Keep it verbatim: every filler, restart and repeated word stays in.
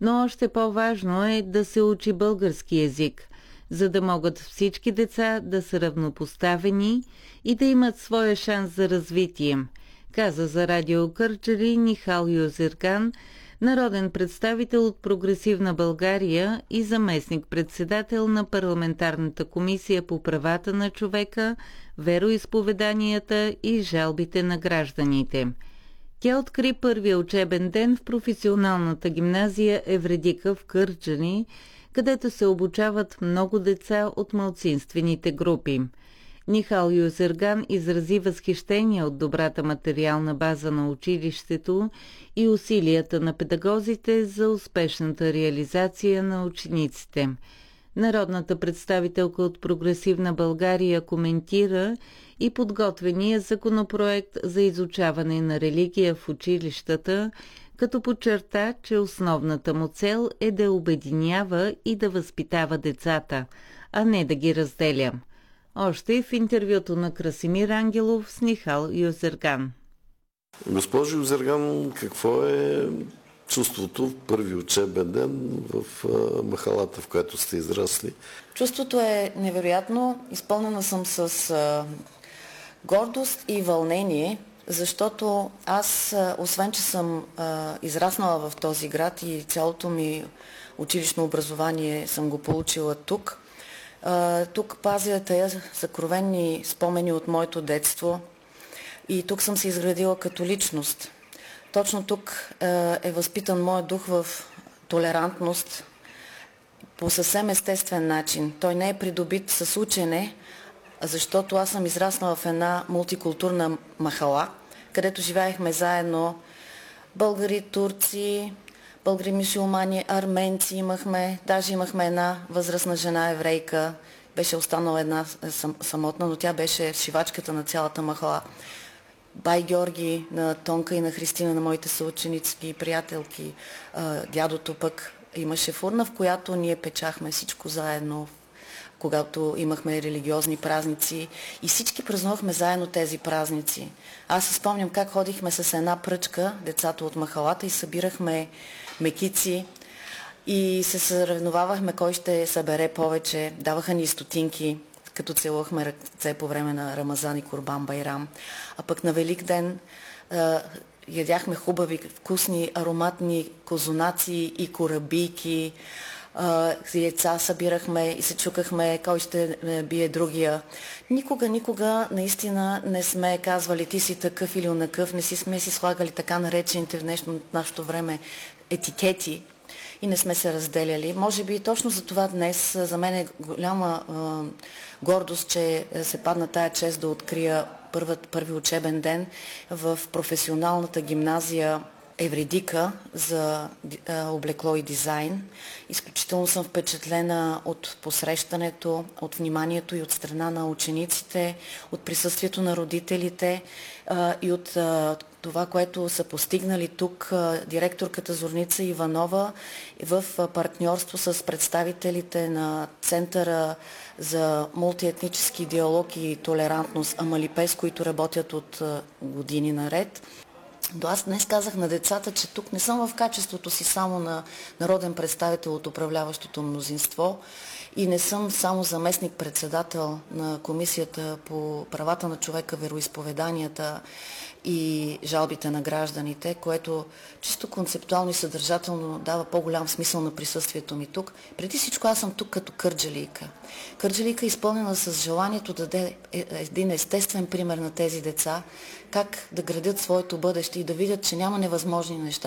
Но още по-важно е да се учи български език, за да могат всички деца да са равнопоставени и да имат своя шанс за развитие, каза за Радио Кърджали Нихал Юзерган, народен представител от Прогресивна България и заместник-председател на Парламентарната комисия по правата на човека, вероизповеданията и жалбите на гражданите. Тя откри първия учебен ден в професионалната гимназия Евредика в Кърджали, където се обучават много деца от малцинствените групи. Нихал Юзерган изрази възхищение от добрата материална база на училището и усилията на педагозите за успешната реализация на учениците. Народната представителка от Прогресивна България коментира и подготвения законопроект за изучаване на религия в училищата, като подчерта, че основната му цел е да обединява и да възпитава децата, а не да ги разделя. Още в интервюто на Красимир Ангелов с Нихал Юзерган. Госпожо Юзерган, какво е чувството в първи учебен ден в а, махалата, в която сте израсли? Чувството е невероятно. Изпълнена съм с а, гордост и вълнение, защото аз, а, освен че съм а, израснала в този град и цялото ми училищно образование съм го получила тук, а, тук пазя тая съкровенни спомени от моето детство и тук съм се изградила като личност. Точно тук е възпитан моят дух в толерантност по съвсем естествен начин. Той не е придобит с учене, защото аз съм израснала в една мултикултурна махала, където живеехме заедно българи, турци, българи мюсюлмани, арменци имахме, даже имахме една възрастна жена еврейка, беше останала една самотна, но тя беше шивачката на цялата махала. Бай Георги, на Тонка и на Христина, на моите съученици и приятелки. Дядото пък имаше фурна, в която ние печахме всичко заедно, когато имахме религиозни празници и всички празнувахме заедно тези празници. Аз се спомням как ходихме с една пръчка, децата от махалата, и събирахме мекици и се съревновавахме кой ще събере повече. Даваха ни стотинки, като целувахме ръце по време на Рамазан и Курбан Байрам. А пък на Велик ден а, ядяхме хубави, вкусни, ароматни козунаци и корабийки. А, яйца събирахме и се чукахме кой ще бие другия. Никога, никога наистина не сме казвали ти си такъв или онакъв, не си сме си слагали така наречените в днешно, нашето време етикети и не сме се разделяли. Може би точно за това днес за мен е голяма а, гордост, че се падна тая чест да открия първът, първи учебен ден в професионалната гимназия Евредика за а, облекло и дизайн. Изключително съм впечатлена от посрещането, от вниманието и от страна на учениците, от присъствието на родителите а, и от а, това, което са постигнали тук а, директорката Зорница Иванова в а, партньорство с представителите на Центъра за мултиетнически диалог и толерантност Амалипес, които работят от а, години наред. До аз днес казах на децата, че тук не съм в качеството си само на народен представител от управляващото мнозинство и не съм само заместник-председател на Комисията по правата на човека, вероизповеданията и жалбите на гражданите, което чисто концептуално и съдържателно дава по-голям смисъл на присъствието ми тук. Преди всичко аз съм тук като кърджалийка. Кърджалийка е изпълнена с желанието да даде един естествен пример на тези деца, как да градят своето бъдеще и да видят, че няма невъзможни неща.